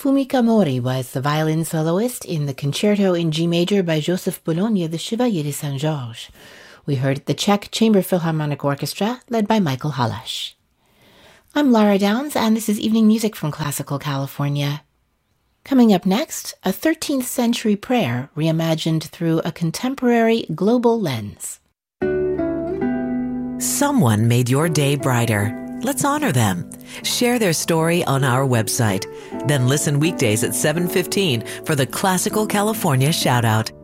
Fumika Mori was the violin soloist in the Concerto in G major by Joseph Bologna, the Chevalier de Saint-Georges. We heard the Czech Chamber Philharmonic Orchestra, led by Michael Halash. I'm Lara Downs, and this is Evening Music from Classical California. Coming up next, a 13th century prayer reimagined through a contemporary global lens. Someone made your day brighter. Let's honor them. Share their story on our website. Then listen weekdays at 7:15 for the Classical California Shoutout.